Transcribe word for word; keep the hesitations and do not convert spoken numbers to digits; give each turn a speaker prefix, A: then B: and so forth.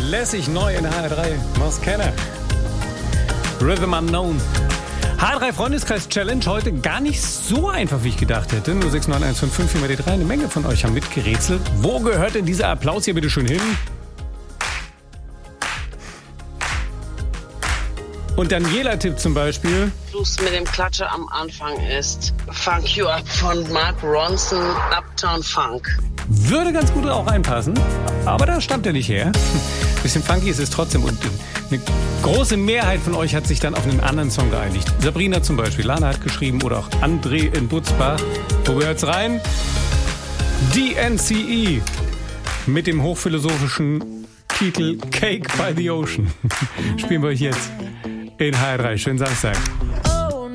A: lässig neu in H R drei. Was kenner? Rhythm Unknown. H R drei Freundeskreis Challenge heute gar nicht so einfach, wie ich gedacht hätte. null sechs neun eins fünf fünf vier drei. Eine Menge von euch haben mitgerätselt. Wo gehört denn dieser Applaus hier bitte schön hin? Und Daniela-Tipp zum Beispiel.
B: Plus mit dem Klatscher am Anfang ist Funk You Up von Mark Ronson, Uptown Funk.
A: Würde ganz gut auch reinpassen, aber da stammt er nicht her. Bisschen funky ist es trotzdem und eine große Mehrheit von euch hat sich dann auf einen anderen Song geeinigt. Sabrina zum Beispiel, Lana hat geschrieben oder auch André in Butzbach. Wo gehört's rein? D N C E mit dem hochphilosophischen Titel Cake by the Ocean. Spielen wir euch jetzt in H R drei. Schönen Samstag.